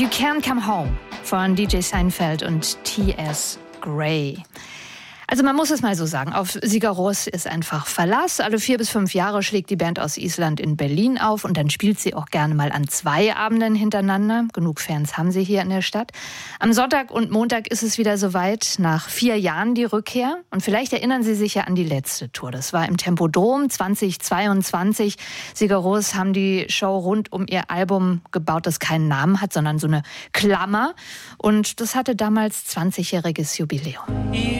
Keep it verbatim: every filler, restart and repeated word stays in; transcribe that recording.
You Can Come Home von D J Seinfeld und T S Gray. Also man muss es mal so sagen, auf Sigur Rós ist einfach Verlass. Alle vier bis fünf Jahre schlägt die Band aus Island in Berlin auf und dann spielt sie auch gerne mal an zwei Abenden hintereinander. Genug Fans haben sie hier in der Stadt. Am Sonntag und Montag ist es wieder soweit, nach vier Jahren die Rückkehr. Und vielleicht erinnern Sie sich ja an die letzte Tour. Das war im Tempodrom zweitausendzweiundzwanzig. Sigur Rós haben die Show rund um ihr Album gebaut, das keinen Namen hat, sondern so eine Klammer. Und das hatte damals zwanzigjähriges Jubiläum.